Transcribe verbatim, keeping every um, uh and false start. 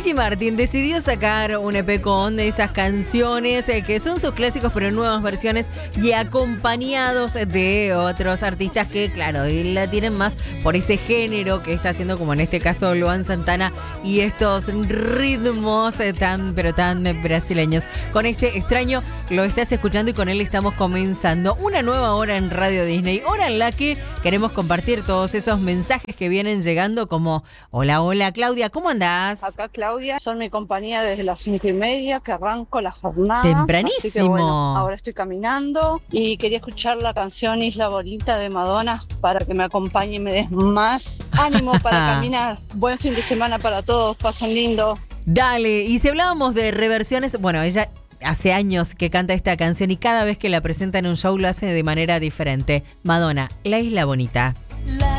Ricky Martin decidió sacar un E P con esas canciones eh, que son sus clásicos pero en nuevas versiones y acompañados de otros artistas que, claro, la tienen más por ese género que está haciendo, como en este caso Luan Santana, y estos ritmos eh, tan pero tan brasileños. Con este extraño lo estás escuchando y con él estamos comenzando una nueva hora en Radio Disney, hora en la que queremos compartir todos esos mensajes que vienen llegando como hola, hola Claudia, ¿cómo andás? Acá Claudia, son mi compañía desde las cinco y media que arranco la jornada. Tempranísimo. Así que bueno, ahora estoy caminando y quería escuchar la canción Isla Bonita de Madonna para que me acompañe y me des más ánimo para caminar. Buen fin de semana para todos, pasen lindo. Dale, y si hablábamos de reversiones, bueno, ella hace años que canta esta canción y cada vez que la presenta en un show lo hace de manera diferente. Madonna, La Isla Bonita. La